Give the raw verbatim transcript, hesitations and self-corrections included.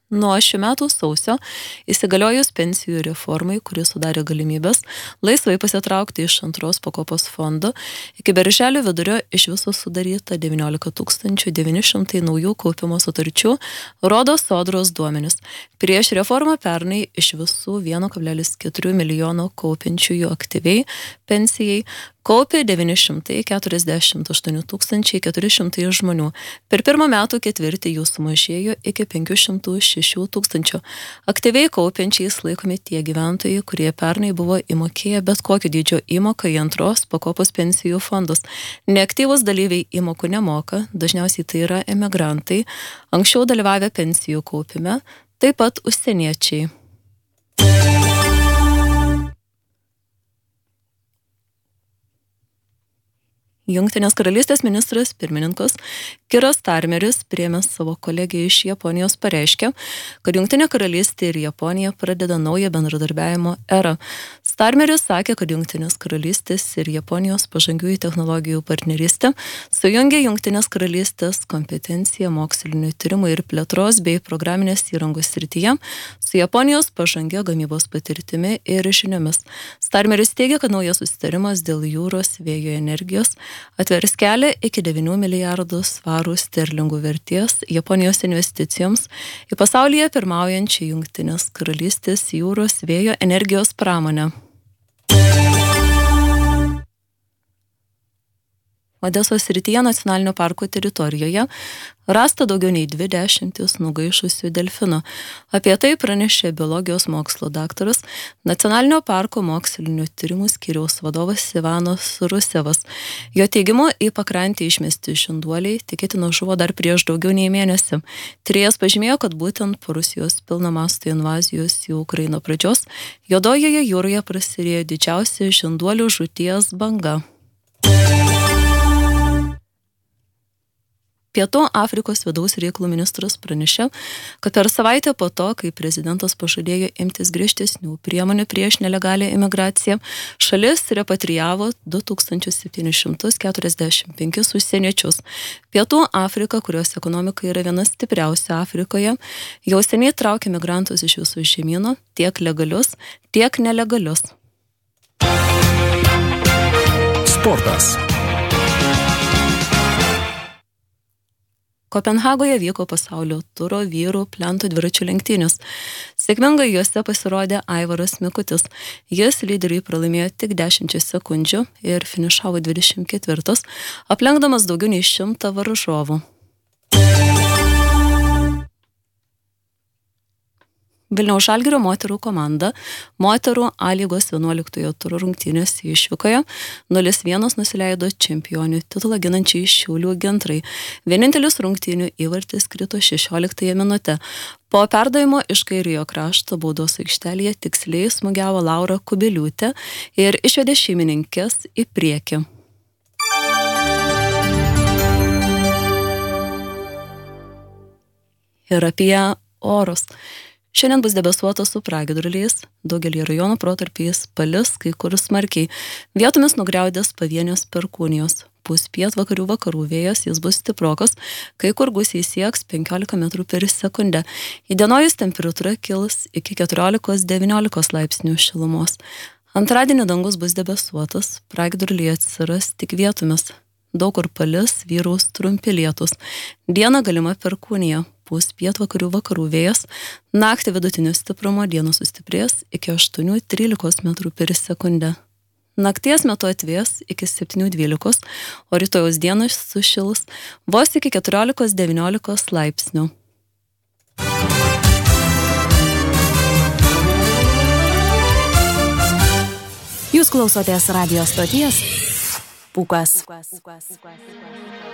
Nuo šių metų sausio įsigaliojus pensijų reformai, kuris sudarė galimybės laisvai pasitraukti iš antros pakopos fondo, iki birželio vidurio iš viso sudaryta devyniolika tūkstančių devyni šimtai naujų kaupimo sutarčių, rodo Sodros duomenys. Prieš reformą pernai iš visų vieno kablelis keturi milijono kaupiančiųjų aktyviai pensijai kaupė devyni šimtai keturiasdešimt aštuoni tūkstančiai keturi šimtai žmonių. Per pirmą metų ketvirtį jų sumažėjo iki penkių šimtų šešių tūkstančių. Aktyviai kaupiančiais laikomi tie gyventojai, kurie pernai buvo įmokėję bet kokio dydžio įmoką į antros pakopos pensijų fondus. Neaktyvūs dalyviai įmokų nemoka, dažniausiai tai yra emigrantai, anksčiau dalyvavę pensijų kaupime, taip pat užsieniečiai. Jungtinės karalystės ministras pirmininkas Kiras Starmeris, priėmęs savo kolegiją iš Japonijos, pareiškė, kad Jungtinė karalystė ir Japonija pradeda naują bendradarbiavimo erą. Starmeris sakė, kad Jungtinės karalystės ir Japonijos pažangiųjų technologijų partnerystė sujungia Jungtinės karalystės kompetenciją mokslinių tyrimų ir plėtros bei programinės įrangos srityje su Japonijos pažangia gamybos patirtimi ir žiniomis. Starmeris teigia, kad naujas susitarimas dėl jūros vėjo energijos atvers kelią iki devynių milijardų svarų sterlingų vertės Japonijos investicijoms į pasaulyje pirmaujančią Jungtinės karalystės jūros vėjo energijos pramonę. Odesos srityje nacionalinio parko teritorijoje rasta daugiau nei dvi dešimtis nugaišusių delfinų. Apie tai pranešė biologijos mokslo daktaras, nacionalinio parko mokslinių tyrimų skyriaus vadovas Ivanas Rusevas. Jo teigimu, į pakrantį išmesti žinduoliai tikėtina žuvo dar prieš daugiau nei mėnesį. Tyrėjas pažymėjo, kad būtent po Rusijos pilno masto invazijos į Ukrainą pradžios Juodojoje jūroje prasidėjo didžiausia žinduolių žūties banga. Pietų Afrikos vidaus reikalų ministras pranešė, kad per savaitę po to, kai prezidentas pažadėjo imtis griežtesnių priemonių prieš nelegalią imigraciją, šalis repatrijavo du tūkstančius septynis šimtus keturiasdešimt penkis užsieniečius. Pietų Afrika, kurios ekonomika yra viena stipriausia Afrikoje, jau seniai traukia migrantus iš visų žemynų, tiek legalius, tiek nelegalius. Sportas. Kopenhagoje vyko pasaulio turo vyrų plento dviračių lenktynės. Sėkmingai juose pasirodė Aivaras Mikutis. Jis lyderiui pralaimėjo tik dešimt sekundžių ir finišavo dvidešimt ketvirtas, aplenkdamas daugiau nei šimtą varžovų. Vilniaus Žalgirio moterų komanda moterų A lygos vienuoliktojo turo rungtynėse išvykoje nulis vienas nusileido čempionių titulą ginančiai Šiaulių Gentrai. Vienintelis rungtynių įvartis krito šešioliktąją minutę. Po perdavimo iš kairiojo krašto baudos aikštelėje tiksliai smūgiavo Laura Kubiliūtė ir išvedė šeimininkes į priekį. Ir apie orus. Šiandien bus debesuota su pragiedruliais, daugelį rajonų protarpiais palis, kai kur smarkiai. Vietomis nugriaudės pavienės perkūnijos. Pūs pietvakarių vakarų vėjas, jis bus stiprokas, kai kur gūsiai sieks penkiolika metrų per sekundę. Įdienojus temperatūra kils iki keturiolikos devyniolikos laipsnių šilumos. Antradienį dangus bus debesuotas, pragiedruliai atsiras tik vietomis. Daug kur palis, vyraus trumpi lietūs. Dieną galima perkūnija. Pūs pietvakarių vakarų vėjas, naktį vidutinio stiprumo, dieną sustiprės iki aštuonių trylikos metrų per sekundę. Nakties metu atvės iki septynių dvylikos, o rytojaus dieną sušils vos iki keturiolikos devyniolikos laipsnių. Jūs klausotės radijo stoties Pūkas.